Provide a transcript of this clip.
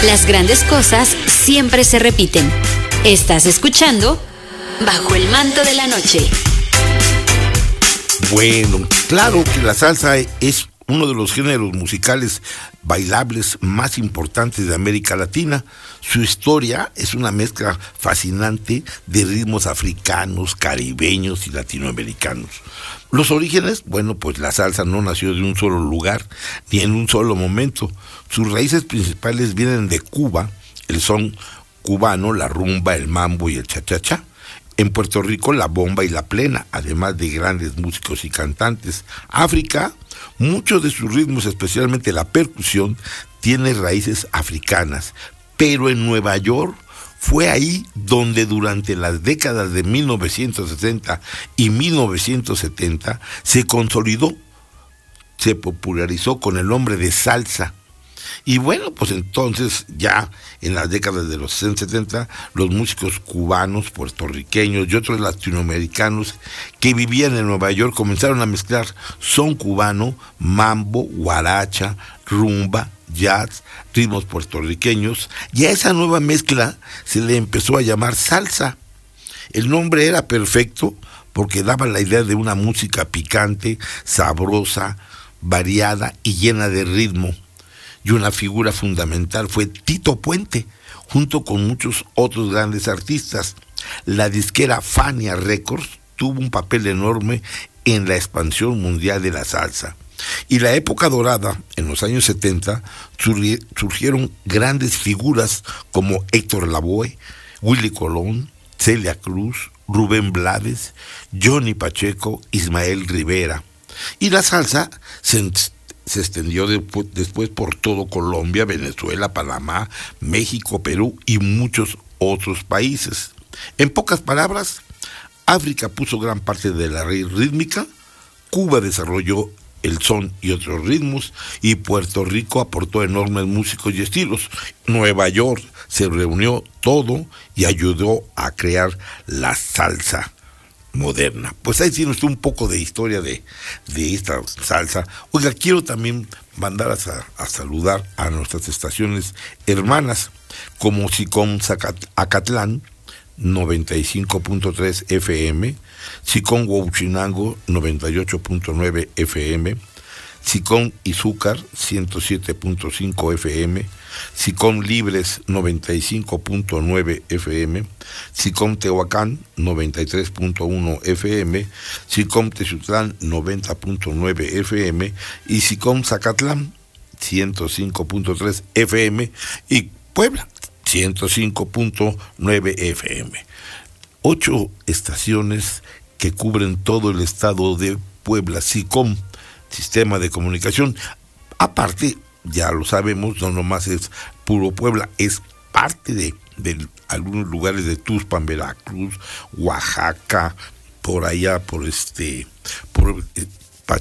Las grandes cosas siempre se repiten. Estás escuchando Bajo el manto de la noche. Bueno, claro que la salsa es uno de los géneros musicales bailables más importantes de América Latina. Su historia es una mezcla fascinante de ritmos africanos, caribeños y latinoamericanos. Los orígenes, bueno, pues la salsa no nació de un solo lugar ni en un solo momento. Sus raíces principales vienen de Cuba, el son cubano, la rumba, el mambo y el cha-cha-cha. En Puerto Rico, la bomba y la plena, además de grandes músicos y cantantes. África, muchos de sus ritmos, especialmente la percusión, tiene raíces africanas. Pero en Nueva York fue ahí donde durante las décadas de 1960 y 1970 se consolidó, se popularizó con el nombre de salsa. Y bueno, pues entonces ya en las décadas de los 60 y 70, los músicos cubanos, puertorriqueños y otros latinoamericanos que vivían en Nueva York comenzaron a mezclar son cubano, mambo, guaracha, rumba, jazz, ritmos puertorriqueños, y a esa nueva mezcla se le empezó a llamar salsa. El nombre era perfecto porque daba la idea de una música picante, sabrosa, variada y llena de ritmo. Y una figura fundamental fue Tito Puente, junto con muchos otros grandes artistas. La disquera Fania Records tuvo un papel enorme en la expansión mundial de la salsa. Y la época dorada, en los años 70, surgieron grandes figuras como Héctor Lavoe, Willy Colón, Celia Cruz, Rubén Blades, Johnny Pacheco, Ismael Rivera. Y la salsa se extendió después por todo Colombia, Venezuela, Panamá, México, Perú y muchos otros países. En pocas palabras, África puso gran parte de la raíz rítmica, Cuba desarrolló el son y otros ritmos, y Puerto Rico aportó enormes músicos y estilos. Nueva York se reunió todo y ayudó a crear la salsa moderna. Pues ahí tiene usted un poco de historia de esta salsa. Oiga, quiero también mandar a saludar a nuestras estaciones hermanas, como SICOM Acatlán, 95.3 FM, SICOM Huauchinango, 98.9 FM, SICOM Izúcar, 107.5 FM, SICOM Libres, 95.9 FM, SICOM Tehuacán, 93.1 FM, SICOM Texutlán, 90.9 FM, y SICOM Zacatlán, 105.3 FM, y Puebla, 105.9 FM. 8 estaciones que cubren todo el estado de Puebla. SICOM, Sistema de Comunicación. Aparte, ya lo sabemos, no nomás es puro Puebla, es parte de algunos lugares de Tuxpan, Veracruz, Oaxaca, por allá, por